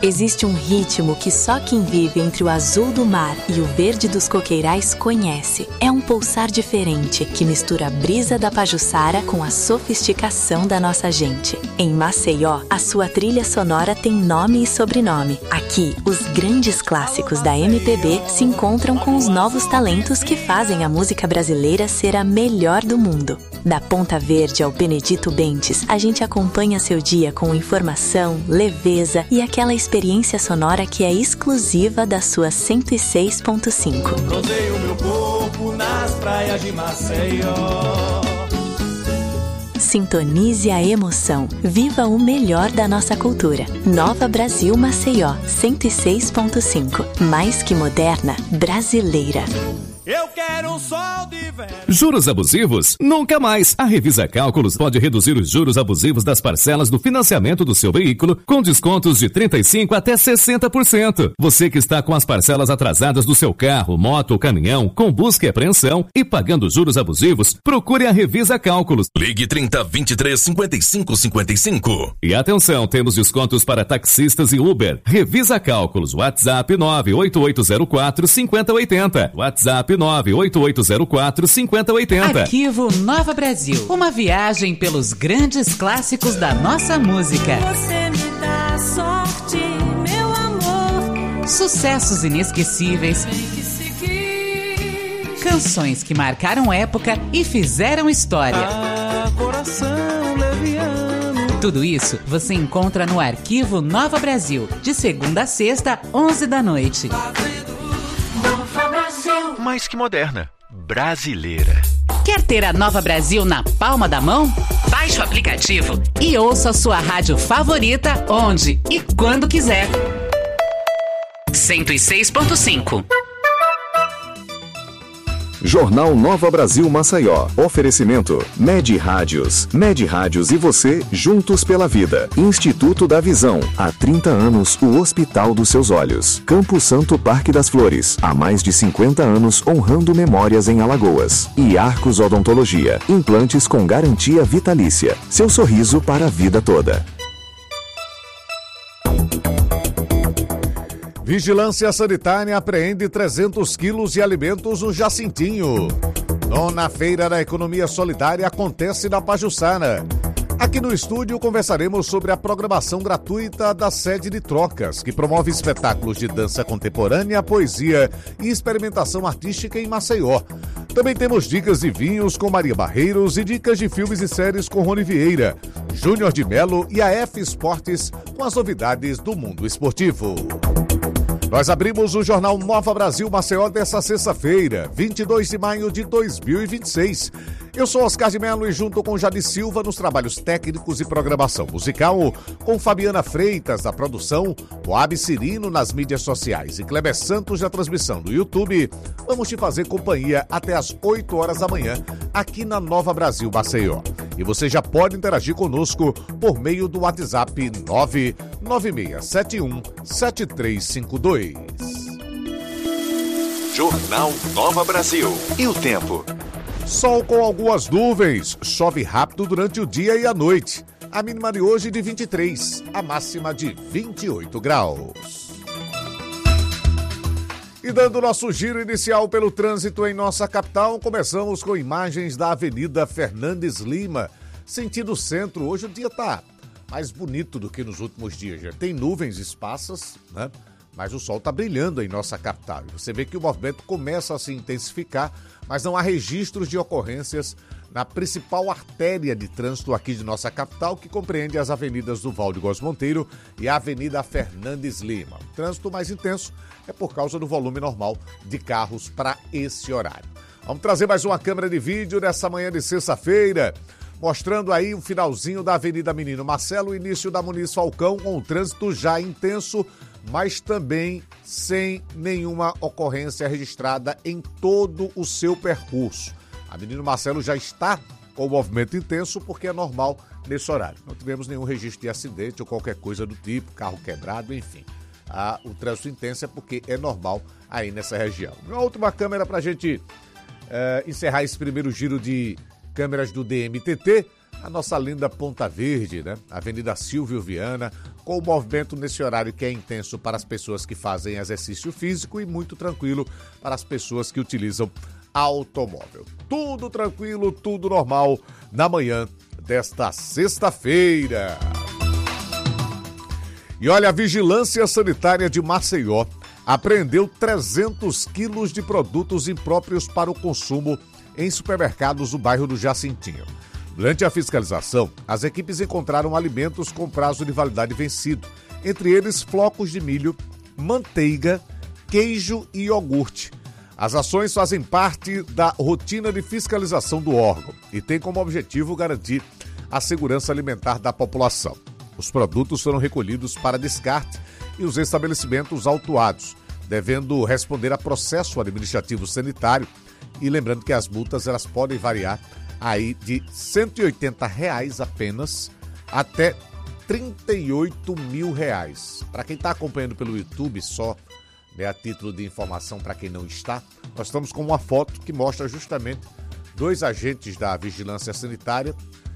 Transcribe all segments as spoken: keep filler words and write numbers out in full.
Existe um ritmo que só quem vive entre o azul do mar e o verde dos coqueirais conhece. É um pulsar diferente que mistura a brisa da Pajuçara com a sofisticação da nossa gente. Em Maceió, a sua trilha sonora tem nome e sobrenome. Aqui, os grandes clássicos da M P B se encontram com os novos talentos que fazem a música brasileira ser a melhor do mundo. Da Ponta Verde ao Benedito Bentes, a gente acompanha seu dia com informação, leveza e aquela experiência sonora que é exclusiva da sua cento e seis ponto cinco. Rodeio meu corpo nas praias de Maceió. Sintonize a emoção. Viva o melhor da nossa cultura. Nova Brasil Maceió, cento e seis ponto cinco. Mais que moderna, brasileira. Eu quero um sol de verão. Juros abusivos? Nunca mais! A Revisa Cálculos pode reduzir os juros abusivos das parcelas do financiamento do seu veículo com descontos de trinta e cinco por cento até sessenta por cento. Você que está com as parcelas atrasadas do seu carro, moto ou caminhão, com busca e apreensão e pagando juros abusivos, procure a Revisa Cálculos. Ligue trinta, vinte e três, cinquenta e cinco, cinquenta e cinco. E atenção, temos descontos para taxistas e Uber. Revisa Cálculos. WhatsApp nove oito oito zero quatro, cinco zero oito zero. WhatsApp nove oito oito zero quatro, cinco zero oito zero. Arquivo Nova Brasil. Uma viagem pelos grandes clássicos da nossa música. Você me dá sorte, meu amor. Sucessos inesquecíveis. Canções que marcaram época e fizeram história. Ah, coração leviano. Tudo isso você encontra no Arquivo Nova Brasil, de segunda a sexta, onze da noite. Mais que moderna, brasileira. Quer ter a Nova Brasil na palma da mão? Baixe o aplicativo e ouça a sua rádio favorita onde e quando quiser. cento e seis ponto cinco. Jornal Nova Brasil Maceió. Oferecimento Med Rádios. Med Rádios e você, juntos pela vida. Instituto da Visão. Há trinta anos, o hospital dos seus olhos. Campo Santo Parque das Flores. Há mais de cinquenta anos, honrando memórias em Alagoas. E Arcos Odontologia. Implantes com garantia vitalícia. Seu sorriso para a vida toda. Vigilância Sanitária apreende trezentos quilos de alimentos no Jacintinho. Nona Feira da Economia Solidária acontece na Pajuçara. Aqui no estúdio conversaremos sobre a programação gratuita da Sede de Trocas, que promove espetáculos de dança contemporânea, poesia e experimentação artística em Maceió. Também temos dicas de vinhos com Maria Barreiros e dicas de filmes e séries com Rony Vieira, Júnior de Melo e a F Esportes com as novidades do mundo esportivo. Nós abrimos o Jornal Nova Brasil Maceió dessa sexta-feira, vinte e dois de maio de dois mil e vinte e seis. Eu sou Oscar de Melo e junto com Jadi Silva nos trabalhos técnicos e programação musical, com Fabiana Freitas na produção, Moab Cirino nas mídias sociais e Kleber Santos na transmissão do YouTube, vamos te fazer companhia até às oito horas da manhã aqui na Nova Brasil Maceió. E você já pode interagir conosco por meio do WhatsApp nove nove seis sete um sete três cinco dois. Jornal Nova Brasil. E o tempo? Sol com algumas nuvens, chove rápido durante o dia e a noite. A mínima de hoje de vinte e três, a máxima de vinte e oito graus. E dando nosso giro inicial pelo trânsito em nossa capital, começamos com imagens da Avenida Fernandes Lima, sentido centro. Hoje o dia está mais bonito do que nos últimos dias. Já tem nuvens esparsas, né? Mas o sol está brilhando em nossa capital. Você vê que o movimento começa a se intensificar, mas não há registros de ocorrências na principal artéria de trânsito aqui de nossa capital, que compreende as avenidas do Valde Góes Monteiro e a Avenida Fernandes Lima. O trânsito mais intenso é por causa do volume normal de carros para esse horário. Vamos trazer mais uma câmera de vídeo nessa manhã de sexta-feira, mostrando aí o finalzinho da Avenida Menino Marcelo, o início da Muniz Falcão, com o trânsito já intenso, mas também sem nenhuma ocorrência registrada em todo o seu percurso. A Menino Marcelo já está com o movimento intenso porque é normal nesse horário. Não tivemos nenhum registro de acidente ou qualquer coisa do tipo, carro quebrado, enfim. Ah, o trânsito intenso é porque é normal aí nessa região. Uma última câmera para a gente eh, encerrar esse primeiro giro de câmeras do D M T T. a nossa linda Ponta Verde, né? Avenida Silvio Viana, com o movimento nesse horário que é intenso para as pessoas que fazem exercício físico e muito tranquilo para as pessoas que utilizam automóvel. Tudo tranquilo, tudo normal na manhã desta sexta-feira. E olha, a Vigilância Sanitária de Maceió apreendeu trezentos quilos de produtos impróprios para o consumo em supermercados do bairro do Jacintinho. Durante a fiscalização, as equipes encontraram alimentos com prazo de validade vencido, entre eles flocos de milho, manteiga, queijo e iogurte. As ações fazem parte da rotina de fiscalização do órgão e têm como objetivo garantir a segurança alimentar da população. Os produtos foram recolhidos para descarte e os estabelecimentos autuados, devendo responder a processo administrativo sanitário. E lembrando que as multas elas podem variar aí de cento e oitenta reais apenas até trinta e oito mil reais. Para quem está acompanhando pelo YouTube só, né, a título de informação para quem não está, nós estamos com uma foto que mostra justamente dois agentes da Vigilância Sanitária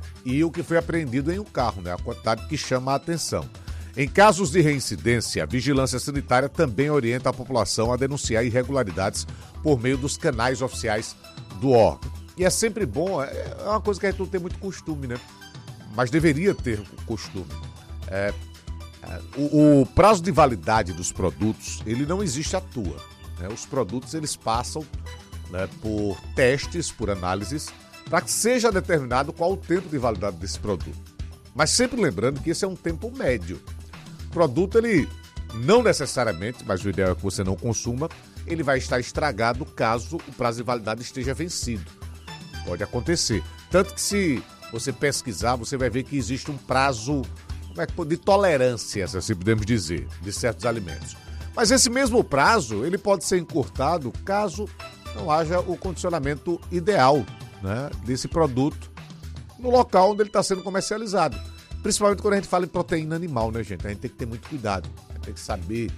e o que foi apreendido em um carro, né, a quantidade que chama a atenção. Em casos de reincidência, a Vigilância Sanitária também orienta a população a denunciar irregularidades por meio dos canais oficiais do órgão. E é sempre bom, é uma coisa que a gente não tem muito costume, né? Mas deveria ter costume. É, é, o, o prazo de validade dos produtos, ele não existe à toa, né? Os produtos, eles passam, né, por testes, por análises, para que seja determinado qual o tempo de validade desse produto. Mas sempre lembrando que esse é um tempo médio. O produto, ele não necessariamente, mas o ideal é que você não consuma, ele vai estar estragado caso o prazo de validade esteja vencido. Pode acontecer. Tanto que se você pesquisar, você vai ver que existe um prazo de tolerância, se assim podemos dizer, de certos alimentos. Mas esse mesmo prazo, ele pode ser encurtado caso não haja o condicionamento ideal, né, desse produto no local onde ele está sendo comercializado. Principalmente quando a gente fala em proteína animal, né, gente? A gente tem que ter muito cuidado. A gente tem que saber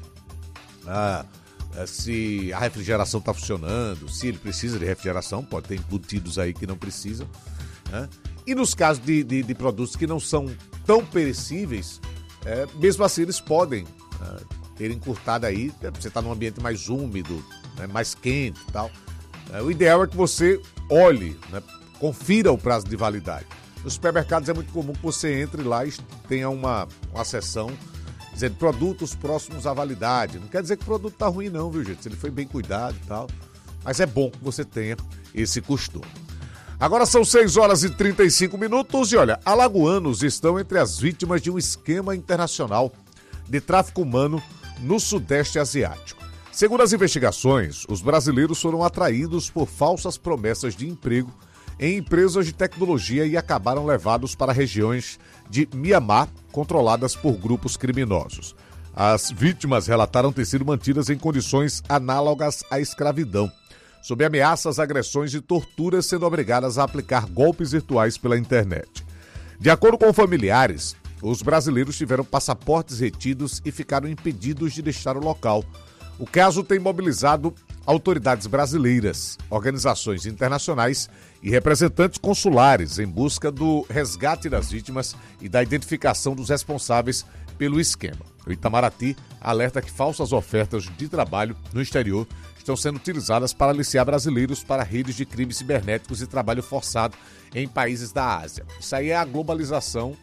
ah, se a refrigeração está funcionando, se ele precisa de refrigeração, pode ter embutidos aí que não precisam, né? E nos casos de, de, de produtos que não são tão perecíveis, é, mesmo assim eles podem é, ter encurtado aí, você está num ambiente mais úmido, né, mais quente e tal. É, o ideal é que você olhe, né, confira o prazo de validade. Nos supermercados é muito comum que você entre lá e tenha uma, uma seção dizendo produtos próximos à validade. Não quer dizer que o produto está ruim não, viu, gente? Se ele foi bem cuidado e tal. Mas é bom que você tenha esse costume. Agora são seis horas e trinta e cinco minutos e olha, alagoanos estão entre as vítimas de um esquema internacional de tráfico humano no Sudeste Asiático. Segundo as investigações, os brasileiros foram atraídos por falsas promessas de emprego em empresas de tecnologia e acabaram levados para regiões de Mianmar, controladas por grupos criminosos. As vítimas relataram ter sido mantidas em condições análogas à escravidão, sob ameaças, agressões e torturas, sendo obrigadas a aplicar golpes virtuais pela internet. De acordo com familiares, os brasileiros tiveram passaportes retidos e ficaram impedidos de deixar o local. O caso tem mobilizado autoridades brasileiras, organizações internacionais e representantes consulares em busca do resgate das vítimas e da identificação dos responsáveis pelo esquema. O Itamaraty alerta que falsas ofertas de trabalho no exterior estão sendo utilizadas para aliciar brasileiros para redes de crimes cibernéticos e trabalho forçado em países da Ásia. Isso aí é a globalização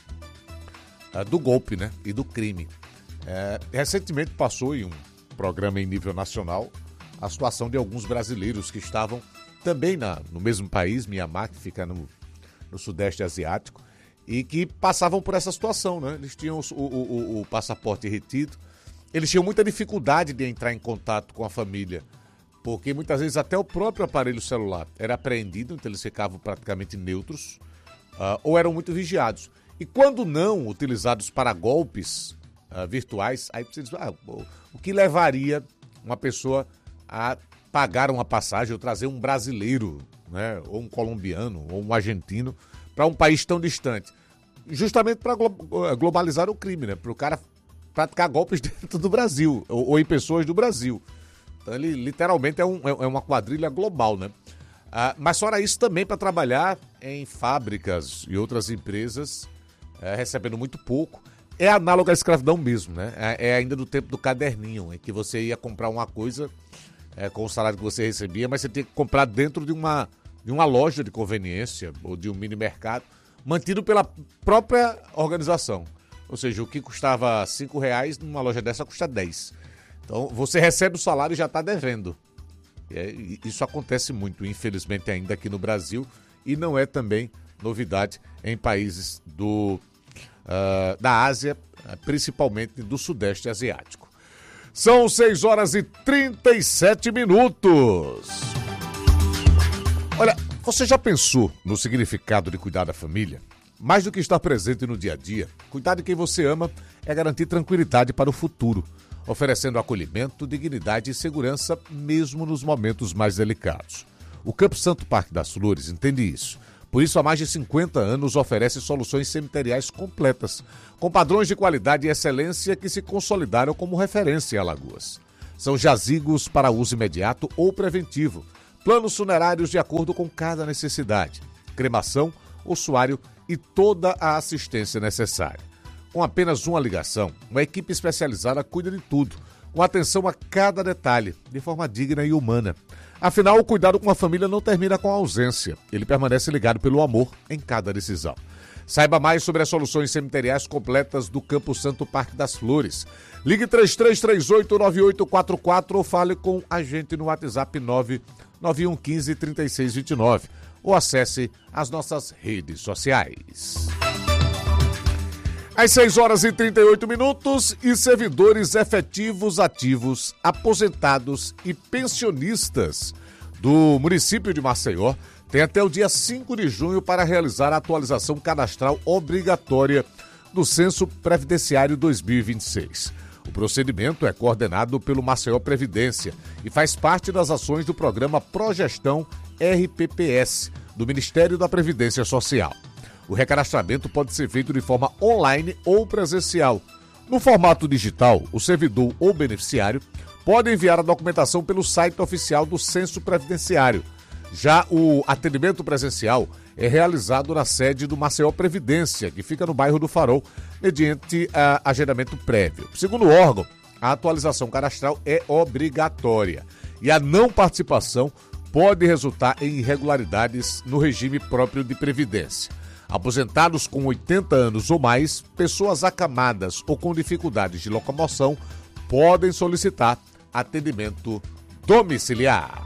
uh, do golpe, né, e do crime. É, recentemente passou em um programa em nível nacional a situação de alguns brasileiros que estavam também na, no mesmo país, Mianmar, que fica no, no Sudeste Asiático, e que passavam por essa situação, né? Eles tinham o, o, o passaporte retido, eles tinham muita dificuldade de entrar em contato com a família, porque muitas vezes até o próprio aparelho celular era apreendido, então eles ficavam praticamente neutros, uh, ou eram muito vigiados. E quando não utilizados para golpes uh, virtuais, aí você diz, ah, o que levaria uma pessoa a pagar uma passagem ou trazer um brasileiro, né, ou um colombiano, ou um argentino, para um país tão distante? Justamente para globalizar o crime, né? Para o cara praticar golpes dentro do Brasil, ou, ou em pessoas do Brasil. Então ele literalmente é, um, é uma quadrilha global, né? Ah, mas fora isso também para trabalhar em fábricas e outras empresas, é, recebendo muito pouco. É análogo à escravidão mesmo, né? É, é ainda do tempo do caderninho, em que você ia comprar uma coisa é, com o salário que você recebia, mas você tinha que comprar dentro de uma, de uma loja de conveniência ou de um mini mercado, mantido pela própria organização. Ou seja, o que custava cinco reais, numa loja dessa custa dez. Então, você recebe o salário e já está devendo. É, isso acontece muito, infelizmente, ainda aqui no Brasil, e não é também novidade em países do, uh, da Ásia, principalmente do Sudeste Asiático. São seis horas e trinta e sete minutos. Olha, você já pensou no significado de cuidar da família? Mais do que estar presente no dia a dia, cuidar de quem você ama é garantir tranquilidade para o futuro, oferecendo acolhimento, dignidade e segurança mesmo nos momentos mais delicados. O Campo Santo Parque das Flores entende isso. Por isso, há mais de cinquenta anos, oferece soluções cemiteriais completas, com padrões de qualidade e excelência que se consolidaram como referência em Alagoas. São jazigos para uso imediato ou preventivo, planos funerários de acordo com cada necessidade, cremação, ossuário e toda a assistência necessária. Com apenas uma ligação, uma equipe especializada cuida de tudo, com atenção a cada detalhe, de forma digna e humana. Afinal, o cuidado com a família não termina com a ausência. Ele permanece ligado pelo amor em cada decisão. Saiba mais sobre as soluções cemiteriais completas do Campo Santo Parque das Flores. Ligue três três três oito, nove oito quatro quatro ou fale com a gente no WhatsApp nove nove um um cinco, três seis dois nove ou acesse as nossas redes sociais. Às seis horas e trinta e oito minutos, e servidores efetivos ativos, aposentados e pensionistas do município de Maceió têm até o dia cinco de junho para realizar a atualização cadastral obrigatória do Censo Previdenciário dois mil e vinte e seis. O procedimento é coordenado pelo Maceió Previdência e faz parte das ações do programa Progestão R P P S, do Ministério da Previdência Social. O recadastramento pode ser feito de forma online ou presencial. No formato digital, o servidor ou beneficiário pode enviar a documentação pelo site oficial do Censo Previdenciário. Já o atendimento presencial é realizado na sede do Maceió Previdência, que fica no bairro do Farol, mediante uh, agendamento prévio. Segundo o órgão, a atualização cadastral é obrigatória e a não participação pode resultar em irregularidades no regime próprio de previdência. Aposentados com oitenta anos ou mais, pessoas acamadas ou com dificuldades de locomoção podem solicitar atendimento domiciliar.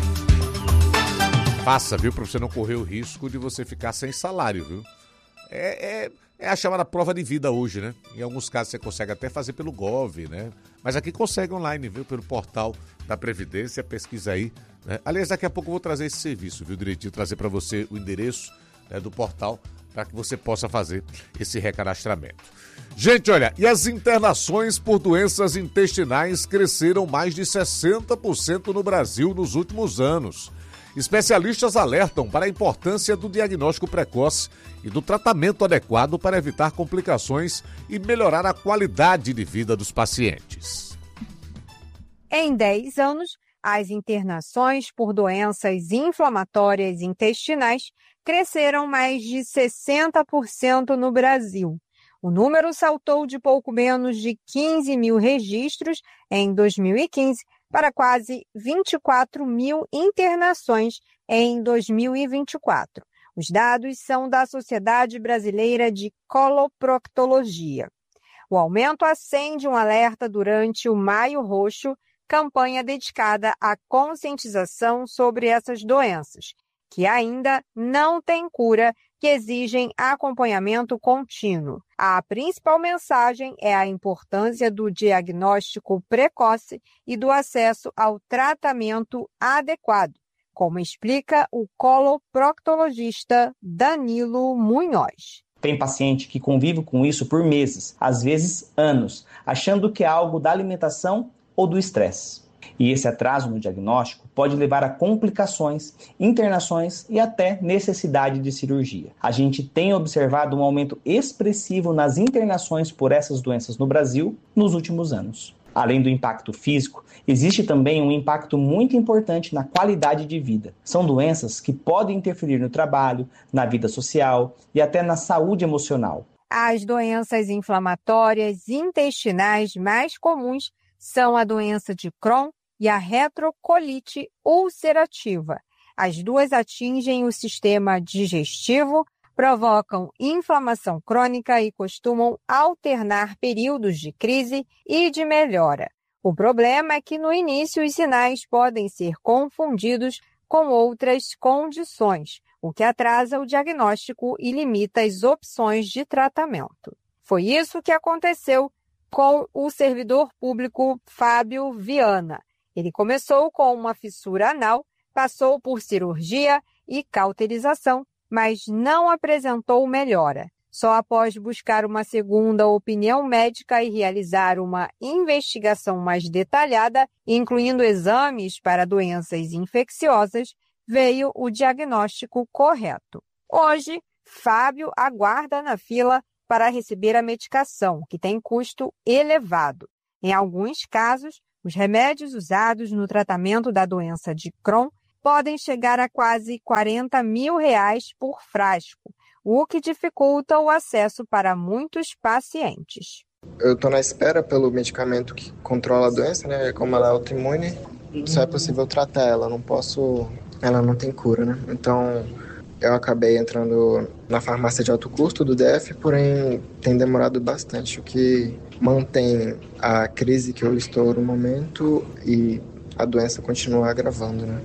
Faça, viu, para você não correr o risco de você ficar sem salário, viu? É, é, é a chamada prova de vida hoje, né? Em alguns casos você consegue até fazer pelo Gov, né? Mas aqui consegue online, viu? Pelo portal da Previdência, pesquisa aí, né? Aliás, daqui a pouco eu vou trazer esse serviço, viu, direitinho? Trazer para você o endereço, né, do portal, para que você possa fazer esse recadastramento. Gente, olha, e as internações por doenças intestinais cresceram mais de sessenta por cento no Brasil nos últimos anos. Especialistas alertam para a importância do diagnóstico precoce e do tratamento adequado para evitar complicações e melhorar a qualidade de vida dos pacientes. Em dez anos, as internações por doenças inflamatórias intestinais cresceram mais de sessenta por cento no Brasil. O número saltou de pouco menos de quinze mil registros em dois mil e quinze para quase vinte e quatro mil internações em dois mil e vinte e quatro. Os dados são da Sociedade Brasileira de Coloproctologia. O aumento acende um alerta durante o Maio Roxo, campanha dedicada à conscientização sobre essas doenças, que ainda não têm cura, que exigem acompanhamento contínuo. A principal mensagem é a importância do diagnóstico precoce e do acesso ao tratamento adequado, como explica o coloproctologista Danilo Munhoz. Tem paciente que convive com isso por meses, às vezes anos, achando que é algo da alimentação ou do estresse. E esse atraso no diagnóstico pode levar a complicações, internações e até necessidade de cirurgia. A gente tem observado um aumento expressivo nas internações por essas doenças no Brasil nos últimos anos. Além do impacto físico, existe também um impacto muito importante na qualidade de vida. São doenças que podem interferir no trabalho, na vida social e até na saúde emocional. As doenças inflamatórias intestinais mais comuns são a doença de Crohn e a retrocolite ulcerativa. As duas atingem o sistema digestivo, provocam inflamação crônica e costumam alternar períodos de crise e de melhora. O problema é que no início os sinais podem ser confundidos com outras condições, o que atrasa o diagnóstico e limita as opções de tratamento. Foi isso que aconteceu com o servidor público Fábio Viana. Ele começou com uma fissura anal, passou por cirurgia e cauterização, mas não apresentou melhora. Só após buscar uma segunda opinião médica e realizar uma investigação mais detalhada, incluindo exames para doenças infecciosas, veio o diagnóstico correto. Hoje, Fábio aguarda na fila para receber a medicação, que tem custo elevado. Em alguns casos, os remédios usados no tratamento da doença de Crohn podem chegar a quase quarenta mil reais por frasco, o que dificulta o acesso para muitos pacientes. Eu estou na espera pelo medicamento que controla a doença, né? Como ela é autoimune, só é possível tratar ela, não posso... Ela não tem cura, né? Então, eu acabei entrando na farmácia de alto custo do D F, porém tem demorado bastante, o que mantém a crise que eu estou no momento e a doença continua agravando, né?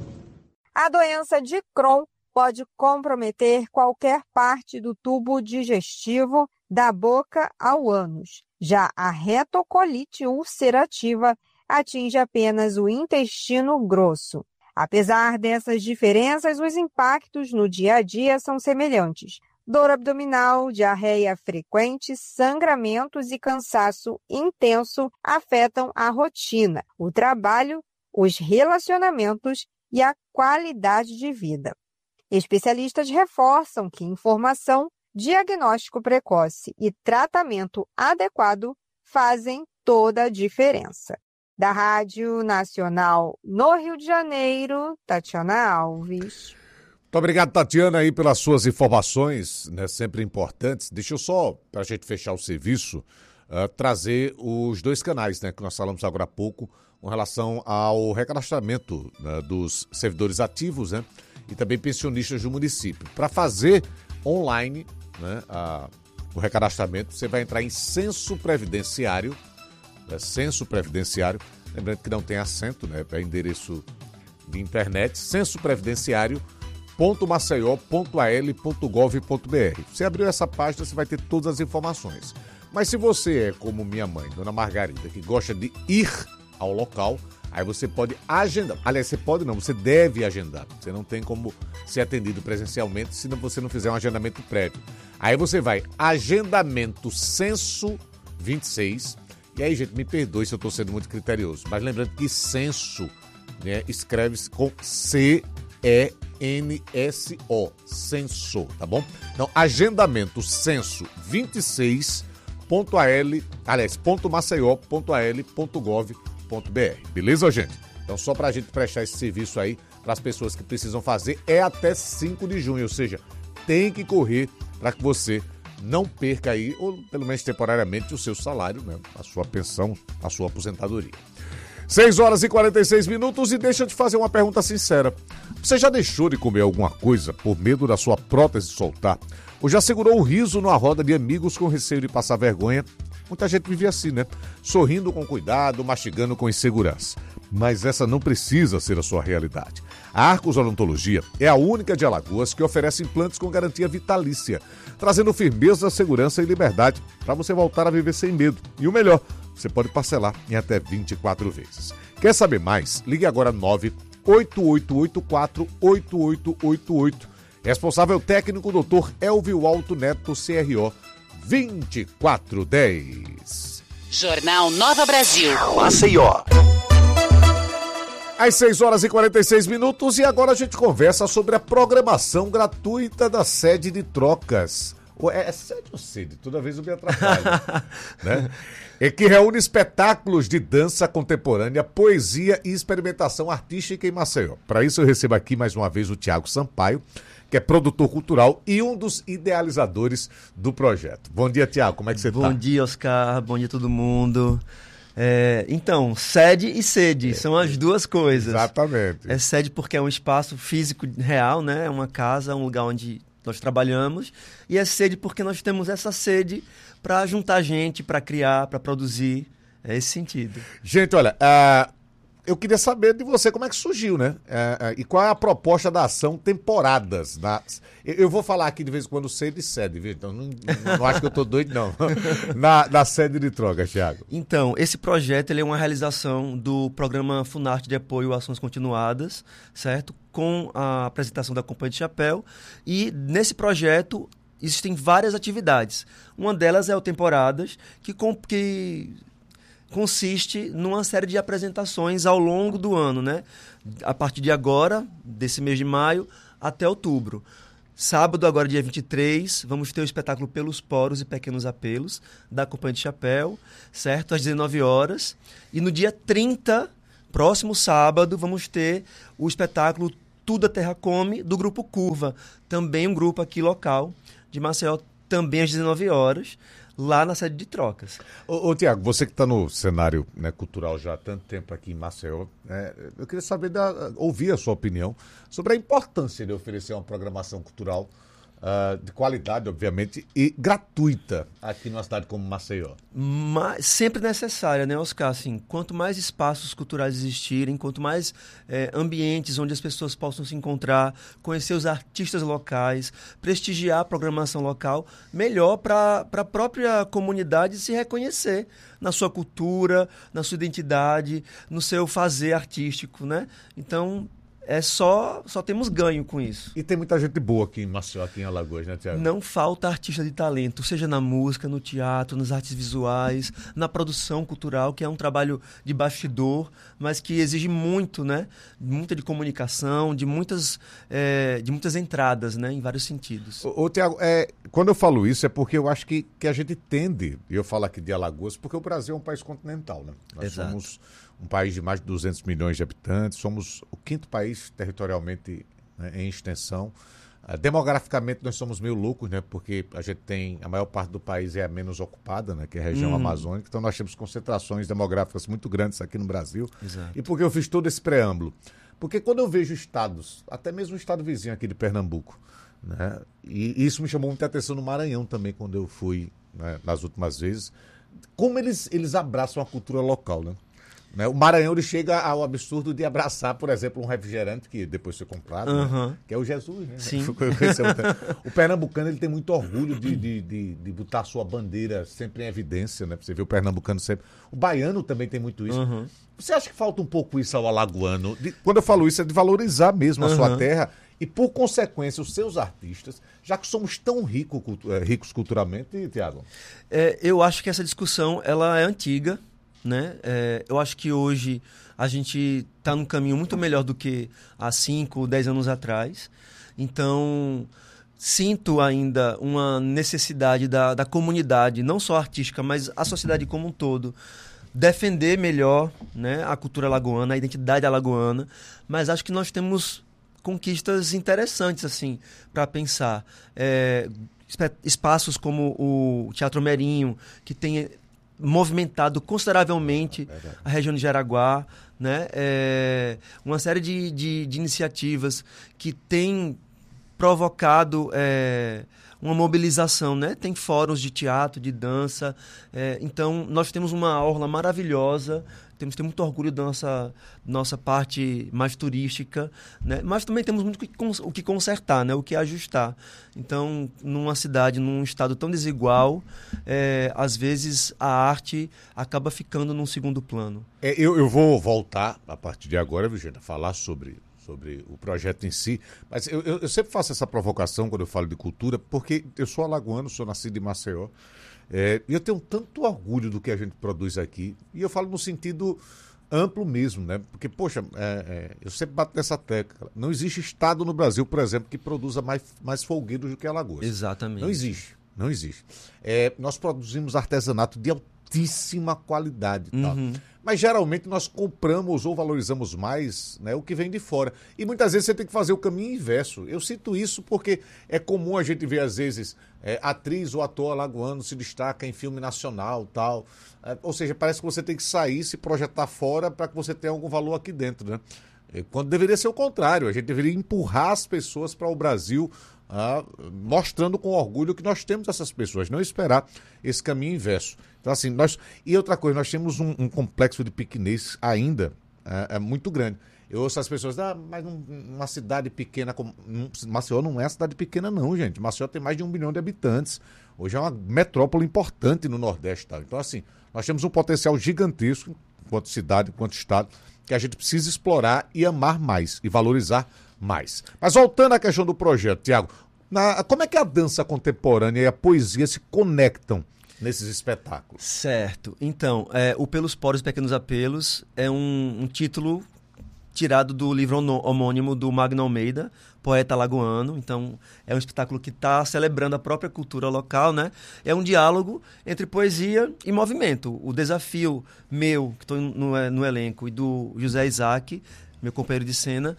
A doença de Crohn pode comprometer qualquer parte do tubo digestivo, da boca ao ânus. Já a retocolite ulcerativa atinge apenas o intestino grosso. Apesar dessas diferenças, os impactos no dia a dia são semelhantes. Dor abdominal, diarreia frequente, sangramentos e cansaço intenso afetam a rotina, o trabalho, os relacionamentos e a qualidade de vida. Especialistas reforçam que informação, diagnóstico precoce e tratamento adequado fazem toda a diferença. Da Rádio Nacional no Rio de Janeiro, Tatiana Alves. Muito obrigado, Tatiana, aí pelas suas informações, né, sempre importantes. Deixa eu só, para a gente fechar o serviço, uh, trazer os dois canais, né, que nós falamos agora há pouco, com relação ao recadastramento, né, dos servidores ativos, né, e também pensionistas do município. Para fazer online, né, a, o recadastramento, você vai entrar em Censo Previdenciário, né, Censo Previdenciário, lembrando que não tem acento, né, é endereço de internet, censo previdenciário ponto maceió ponto a l ponto gov ponto b r. Você abriu essa página, você vai ter todas as informações. Mas se você é como minha mãe, Dona Margarida, que gosta de ir ao local, aí você pode agendar. Aliás, você pode não, você deve agendar. Você não tem como ser atendido presencialmente se você não fizer um agendamento prévio. Aí você vai, agendamento censo vinte e seis. E aí, gente, me perdoe se eu estou sendo muito criterioso, mas lembrando que censo, né, escreve-se com C E N S O, censo, tá bom? Então, agendamento censo vinte e seis ponto a l, aliás, ponto maceió ponto a l ponto gov ponto b r, beleza, gente? Então, só pra gente prestar esse serviço aí para as pessoas que precisam fazer, é até cinco de junho, ou seja, tem que correr para que você não perca aí, ou pelo menos temporariamente, o seu salário, né? A sua pensão, a sua aposentadoria. seis horas e quarenta e seis minutos e deixa eu te fazer uma pergunta sincera. Você já deixou de comer alguma coisa por medo da sua prótese soltar? Ou já segurou o riso numa roda de amigos com receio de passar vergonha? Muita gente vive assim, né? Sorrindo com cuidado, mastigando com insegurança. Mas essa não precisa ser a sua realidade. A Arcos Odontologia é a única de Alagoas que oferece implantes com garantia vitalícia, trazendo firmeza, segurança e liberdade para você voltar a viver sem medo. E o melhor, você pode parcelar em até vinte e quatro vezes. Quer saber mais? Ligue agora nove oito oito oito quatro oito oito oito oito. Responsável técnico, doutor Elvio Alto Neto, C R O vinte e quatro dez. Jornal Nova Brasil. Maceió. Às seis horas e quarenta e seis minutos e agora a gente conversa sobre a programação gratuita da sede de trocas. É, é sede ou sede? Toda vez eu me atrapalho. Né? É que reúne espetáculos de dança contemporânea, poesia e experimentação artística em Maceió. Para isso eu recebo aqui mais uma vez o Tiago Sampaio, que é produtor cultural e um dos idealizadores do projeto. Bom dia, Tiago, como é que você está? Bom dia, Oscar, bom dia todo mundo. É, então, sede e sede, é, são as duas coisas. Exatamente. É sede porque é um espaço físico real, né? É uma casa, um lugar onde nós trabalhamos. E é sede porque nós temos essa sede para juntar gente, para criar, para produzir. É esse sentido. Gente, olha, uh, eu queria saber de você como é que surgiu, né? Uh, uh, e qual é a proposta da ação Temporadas. Na... Eu, eu vou falar aqui de vez em quando sede e sede, viu? Então não, não, não acho que eu tô doido, não. na, na sede de Trocas, Thiago. Então, esse projeto ele é uma realização do programa Funarte de Apoio a Ações Continuadas, certo? Com a apresentação da Companhia de Chapéu. E nesse projeto existem várias atividades. Uma delas é o Temporadas, que... Com, que consiste numa série de apresentações ao longo do ano, né? A partir de agora, desse mês de maio, até outubro. Sábado, agora dia vinte e três, vamos ter o espetáculo Pelos Poros e Pequenos Apelos, da Companhia de Chapéu, certo? Às dezenove horas. E no dia trinta, próximo sábado, vamos ter o espetáculo Tudo a Terra Come, do Grupo Curva. Também um grupo aqui local, de Maceió, também às dezenove horas. Lá na sede de Trocas. Ô, ô Tiago, você que está no cenário, né, cultural já há tanto tempo aqui em Maceió, né, eu queria saber, da, ouvir a sua opinião sobre a importância de oferecer uma programação cultural uh, de qualidade, obviamente, e gratuita aqui numa cidade como Maceió. Mas, sempre necessária, né, Oscar? Assim, quanto mais espaços culturais existirem, quanto mais é, ambientes onde as pessoas possam se encontrar, conhecer os artistas locais, prestigiar a programação local, melhor para a própria comunidade se reconhecer na sua cultura, na sua identidade, no seu fazer artístico, né? Então, é só, só temos ganho com isso. E tem muita gente boa aqui em Maceió, aqui em Alagoas, né, Tiago? Não falta artista de talento, seja na música, no teatro, nas artes visuais, na produção cultural, que é um trabalho de bastidor, mas que exige muito, né? Muita de comunicação, de muitas, é, de muitas entradas, né? Em vários sentidos. Ô, ô Tiago, é, quando eu falo isso é porque eu acho que, que a gente tende, e eu falo aqui de Alagoas, porque o Brasil é um país continental, né? Nós Exato. somos um país de mais de duzentos milhões de habitantes, somos o quinto país territorialmente, né, em extensão. Uh, demograficamente nós somos meio loucos, né, porque a gente tem, a maior parte do país é a menos ocupada, né, que é a região uhum. amazônica, então nós temos concentrações demográficas muito grandes aqui no Brasil. Exato. E por que eu fiz todo esse preâmbulo? Porque quando eu vejo estados, até mesmo o estado vizinho aqui de Pernambuco, né, e isso me chamou muita atenção no Maranhão também, quando eu fui, né, nas últimas vezes, como eles, eles abraçam a cultura local, né? O Maranhão ele chega ao absurdo de abraçar, por exemplo, um refrigerante que depois foi comprado, uhum. né? Que é o Jesus, né? Sim. O pernambucano ele tem muito orgulho de, de, de, de botar a sua bandeira sempre em evidência, né? Você vê o pernambucano sempre. O baiano também tem muito isso. Uhum. Você acha que falta um pouco isso ao alagoano? De, quando eu falo isso, é de valorizar mesmo a uhum. sua terra e, por consequência, os seus artistas, já que somos tão rico, ricos culturalmente, Tiago? É, eu acho que essa discussão ela é antiga. Né? É, eu acho que hoje a gente está num caminho muito melhor do que há cinco, dez anos atrás. Então, sinto ainda uma necessidade da, da comunidade, não só artística, mas a sociedade como um todo, defender melhor, né, a cultura alagoana, a identidade alagoana. Mas acho que nós temos conquistas interessantes assim, para pensar. É, espaços como o Teatro Merinho, que tem movimentado consideravelmente é a região de Jaraguá, né? É, uma série de, de, de iniciativas que têm provocado é, uma mobilização, né? Tem fóruns de teatro, de dança, é, então nós temos uma orla maravilhosa, temos que ter muito orgulho da nossa, nossa parte mais turística, né? Mas também temos muito o que consertar, né? O que ajustar. Então, numa cidade, num estado tão desigual, é, às vezes a arte acaba ficando num segundo plano. É, eu, eu vou voltar, a partir de agora, Virginia, a falar sobre, sobre o projeto em si, mas eu, eu, eu sempre faço essa provocação quando eu falo de cultura, porque eu sou alagoano, sou nascido em Maceió, É, e eu tenho tanto orgulho do que a gente produz aqui, e eu falo no sentido amplo mesmo, né? Porque, poxa, é, é, eu sempre bato nessa tecla. Não existe estado no Brasil, por exemplo, que produza mais, mais folguedos do que Alagoas. Exatamente. Não existe. Não existe. É, nós produzimos artesanato de altíssima qualidade. Tá? Uhum. Mas geralmente nós compramos ou valorizamos mais, né, o que vem de fora. E muitas vezes você tem que fazer o caminho inverso. Eu cito isso porque é comum a gente ver, às vezes, é, atriz ou ator alagoano se destaca em filme nacional tal. É, ou seja, parece que você tem que sair, se projetar fora para que você tenha algum valor aqui dentro, né? É, quando deveria ser o contrário. A gente deveria empurrar as pessoas para o Brasil, ah, mostrando com orgulho que nós temos essas pessoas, não esperar esse caminho inverso. Então, assim, nós... E outra coisa, nós temos um, um complexo de piquenês ainda é, é muito grande. Eu ouço as pessoas, ah, mas num, uma cidade pequena como... Maceió não é cidade pequena não, gente. Maceió tem mais de um milhão de habitantes. Hoje é uma metrópole importante no Nordeste. Tá? Então, assim, nós temos um potencial gigantesco, enquanto cidade, enquanto estado, que a gente precisa explorar e amar mais, e valorizar mais. Mas voltando à questão do projeto, Tiago, na... como é que a dança contemporânea e a poesia se conectam nesses espetáculos? Certo. Então, é, o Pelos Poros Pequenos Apelos é um, um título tirado do livro homônimo do Magno Almeida, poeta alagoano. Então, é um espetáculo que está celebrando a própria cultura local, né? É um diálogo entre poesia e movimento. O desafio meu, que estou no, no elenco, e do José Isaac, meu companheiro de cena,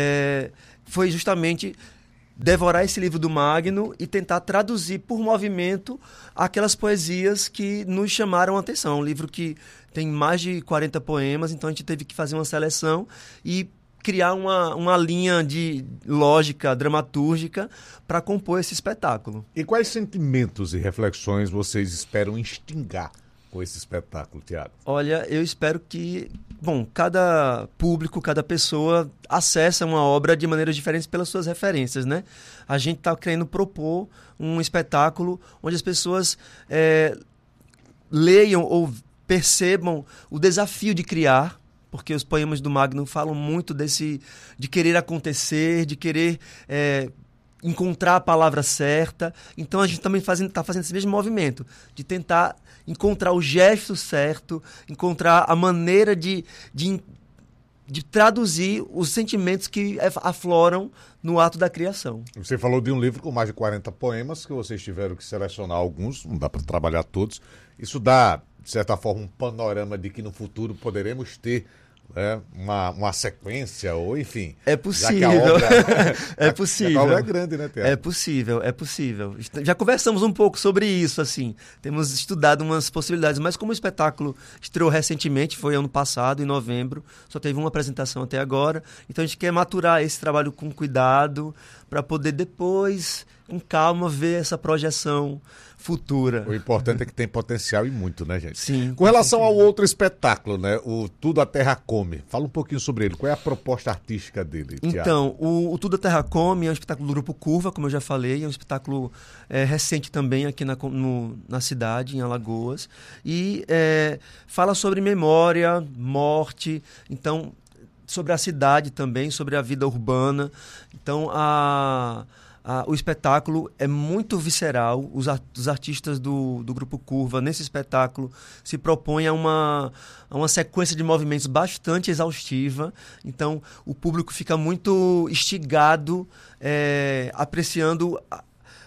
é, foi justamente devorar esse livro do Magno e tentar traduzir por movimento aquelas poesias que nos chamaram a atenção. Um livro que tem mais de quarenta poemas, então a gente teve que fazer uma seleção e criar uma, uma linha de lógica dramatúrgica para compor esse espetáculo. E quais sentimentos e reflexões vocês esperam instigar com esse espetáculo, Tiago? Olha, eu espero que, bom, cada público, cada pessoa acessa uma obra de maneiras diferentes pelas suas referências, né? A gente está querendo propor um espetáculo onde as pessoas é, leiam ou percebam o desafio de criar, porque os poemas do Magno falam muito desse, de querer acontecer, de querer é, encontrar a palavra certa. Então a gente também está fazendo, tá fazendo esse mesmo movimento, de tentar encontrar o gesto certo, encontrar a maneira de, de, de traduzir os sentimentos que afloram no ato da criação. Você falou de um livro com mais de quarenta poemas, que vocês tiveram que selecionar alguns, não dá para trabalhar todos. Isso dá, de certa forma, um panorama de que no futuro poderemos ter, né, uma, uma sequência, ou enfim... É possível. Já que a obra, é possível. A obra é grande, né, Tiago? É possível, é possível. Já conversamos um pouco sobre isso, assim. Temos estudado umas possibilidades, mas como o espetáculo estreou recentemente, foi ano passado, em novembro, só teve uma apresentação até agora, então a gente quer maturar esse trabalho com cuidado, para poder depois, com calma, ver essa projeção futura. O importante é que tem potencial e muito, né, gente? Sim. Com relação ao outro espetáculo, né, o Tudo a Terra Come, fala um pouquinho sobre ele. Qual é a proposta artística dele, Tiago? Então, o, o Tudo a Terra Come é um espetáculo do Grupo Curva, como eu já falei, é um espetáculo é, recente também aqui na, no, na cidade, em Alagoas, e é, fala sobre memória, morte, então, sobre a cidade também, sobre a vida urbana. Então, a... Ah, o espetáculo é muito visceral. Os, art- os artistas do, do Grupo Curva, nesse espetáculo, se propõem a uma, a uma sequência de movimentos bastante exaustiva. Então, o público fica muito instigado, é, apreciando a,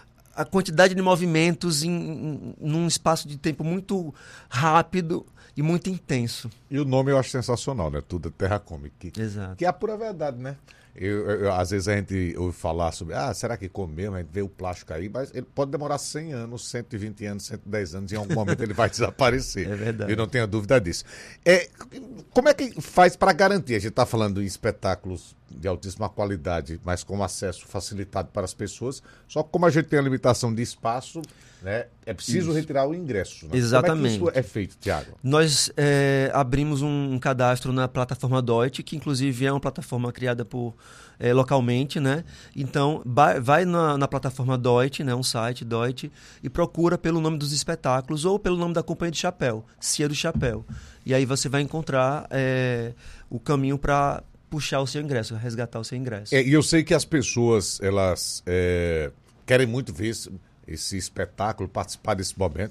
a quantidade de movimentos em, em, num espaço de tempo muito rápido e muito intenso. E o nome eu acho sensacional, né? Tudo é Terra Come. Que, Exato. Que é a pura verdade, né? Eu, eu, às vezes a gente ouve falar sobre, ah, será que come mesmo? A gente vê o plástico aí, mas ele pode demorar cem anos, cento e vinte anos, cento e dez anos, e em algum momento ele vai desaparecer. É verdade. Eu não tenho dúvida disso. É, como é que faz para garantir? A gente está falando em espetáculos de altíssima qualidade, mas com acesso facilitado para as pessoas, só que como a gente tem a limitação de espaço, né, é preciso isso. Retirar o ingresso. Né? Exatamente. Como é que isso é feito, Tiago? Nós é, abrimos um, um cadastro na plataforma Deutsche, que inclusive é uma plataforma criada por, é, localmente, né? Então, vai, vai na, na plataforma Deutsche, né, um site Deutsche, e procura pelo nome dos espetáculos ou pelo nome da Companhia de Chapéu, Cia do Chapéu. E aí você vai encontrar é, o caminho para puxar o seu ingresso, resgatar o seu ingresso. É, e eu sei que as pessoas, elas é, querem muito ver esse, esse espetáculo, participar desse momento.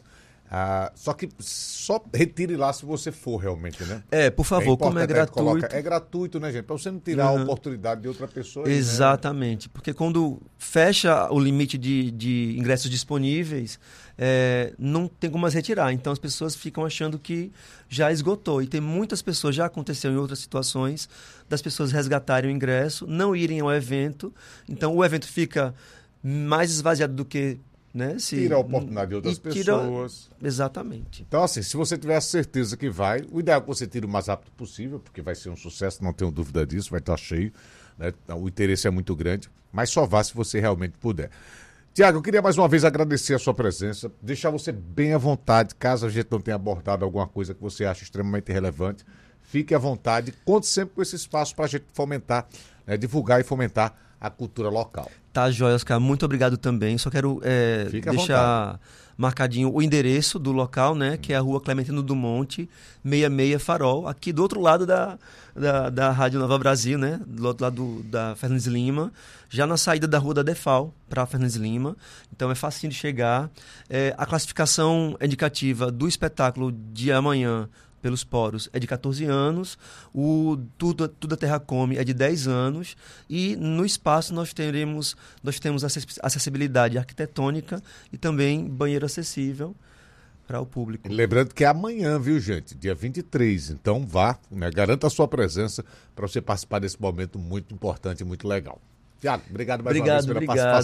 Ah, só que só retire lá se você for realmente, né? É, por favor, como é gratuito. Coloca, é gratuito, né, gente? Para você não tirar Uhum. a oportunidade de outra pessoa. Aí, exatamente, né? Porque quando fecha o limite de, de ingressos disponíveis, é, não tem como mais retirar. Então as pessoas ficam achando que já esgotou. E tem muitas pessoas, já aconteceu em outras situações, das pessoas resgatarem o ingresso, não irem ao evento. Então o evento fica mais esvaziado do que... Né? Se, tira a oportunidade de outras tira... pessoas. Exatamente. Então, assim, se você tiver certeza que vai, o ideal é que você tire o mais rápido possível, porque vai ser um sucesso, não tenho dúvida disso, vai estar cheio, né? O interesse é muito grande, mas só vá se você realmente puder. Tiago, eu queria mais uma vez agradecer a sua presença, deixar você bem à vontade, caso a gente não tenha abordado alguma coisa que você acha extremamente relevante, fique à vontade, conte sempre com esse espaço para a gente fomentar, né? Divulgar e fomentar a cultura local. Tá, joia, Oscar. Muito obrigado também. Só quero é, deixar marcadinho o endereço do local, né? Que é a rua Clementino do Monte, sessenta e seis Farol, aqui do outro lado da, da, da Rádio Nova Brasil, né? Do outro lado da Fernandes Lima, já na saída da rua da Defal para Fernandes Lima. Então é facinho de chegar. É, a classificação indicativa do espetáculo de amanhã pelos poros é de catorze anos, o Tudo, Tudo a Terra Come é de dez anos, e no espaço nós teremos, nós temos acessibilidade arquitetônica e também banheiro acessível para o público. Lembrando que é amanhã, viu, gente? Dia vinte e três, então vá, né? Garanta a sua presença para você participar desse momento muito importante e muito legal. Tiago, obrigado mais obrigado, uma vez pela obrigado. participação.